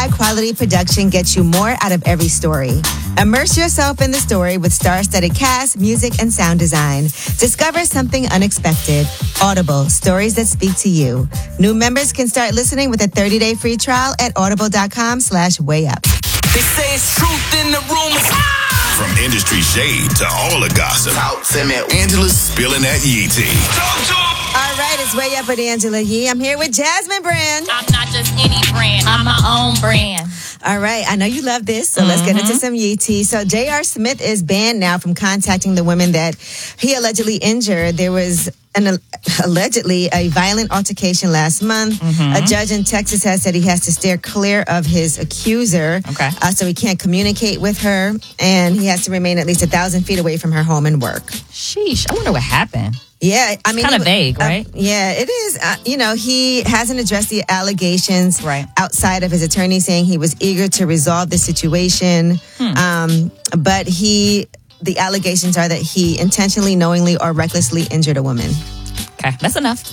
high-quality production gets you more out of every story. Immerse yourself in the story with star-studded cast, music, and sound design. Discover something unexpected. Audible, stories that speak to you. New members can start listening with a 30-day free trial at audible.com/wayup. They say it's truth in the rumors. From industry shade to all the gossip, Angela's spilling that Yee tea. All right, it's Way Up with Angela Yee. I'm here with Jasmine Brand. I'm not just any brand. I'm my own brand. All right, I know you love this, so let's get into some Yee tea. So J.R. Smith is banned now from contacting the women that he allegedly injured. There was allegedly a violent altercation last month. A judge in Texas has said he has to steer clear of his accuser. Okay. So he can't communicate with her, and he has to remain at least 1,000 feet away from her home and work. Sheesh. I wonder what happened. Yeah, I mean, kind of vague, right? Yeah, it is. He hasn't addressed the allegations outside of his attorney saying he was eager to resolve the situation. But the allegations are that he intentionally, knowingly, or recklessly injured a woman. Okay, that's enough.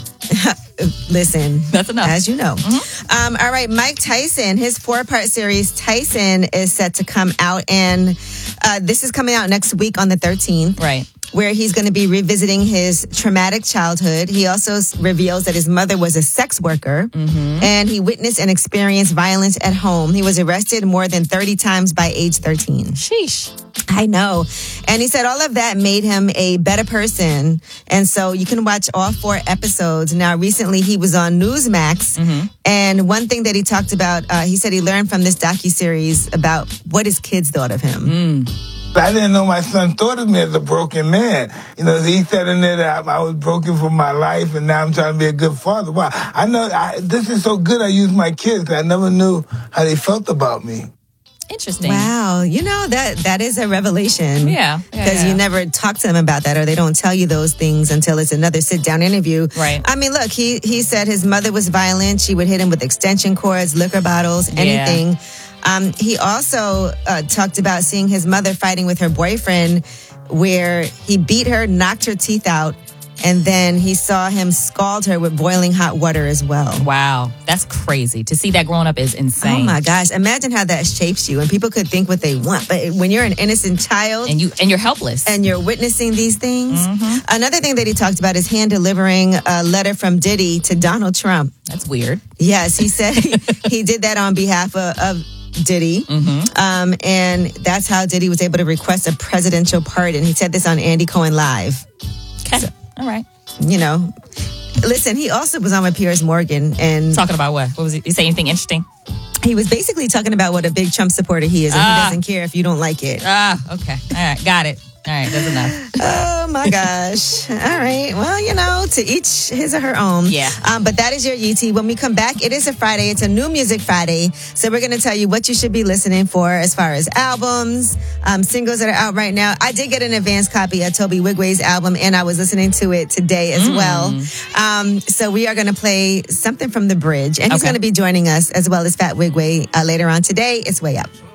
Listen, that's enough. As you know. All right, Mike Tyson, his 4-part series, Tyson, is set to come out. And this is coming out next week on the 13th. Right. Where he's going to be revisiting his traumatic childhood. He also reveals that his mother was a sex worker and he witnessed and experienced violence at home. He was arrested more than 30 times by age 13. Sheesh. I know. And he said all of that made him a better person. And so you can watch all 4 episodes. Now, recently he was on Newsmax. And one thing that he talked about, he said he learned from this docuseries about what his kids thought of him. I didn't know my son thought of me as a broken man. He said in there that I was broken for my life and now I'm trying to be a good father. Wow, I know this is so good I use my kids because I never knew how they felt about me. Interesting. Wow. That is a revelation. Yeah. Because you never talk to them about that or they don't tell you those things until it's another sit-down interview. Right. I mean, look, he said his mother was violent. She would hit him with extension cords, liquor bottles, anything. Yeah. He also talked about seeing his mother fighting with her boyfriend where he beat her, knocked her teeth out, and then he saw him scald her with boiling hot water as well. Wow. That's crazy. To see that growing up is insane. Oh my gosh. Imagine how that shapes you. And people could think what they want. But when you're an innocent child. And you're helpless. And you're witnessing these things. Another thing that he talked about is hand delivering a letter from Diddy to Donald Trump. That's weird. Yes. He said he did that on behalf of Diddy. And that's how Diddy was able to request a presidential pardon. He said this on Andy Cohen Live. Okay. All right. Listen, he also was on with Piers Morgan and talking about what? What was he say? Anything interesting? He was basically talking about what a big Trump supporter he is, and he doesn't care if you don't like it. Okay. All right. Got it. All right, that's enough. Oh, my gosh. All right. Well, to each his or her own. Yeah. But that is your Yee tea. When we come back, it is a Friday. It's a new music Friday. So we're going to tell you what you should be listening for as far as albums, singles that are out right now. I did get an advance copy of Toby Wigway's album, and I was listening to it today as well. So we are going to play something from The Bridge. And he's going to be joining us as well as Fat Wigway later on today. It's Way Up.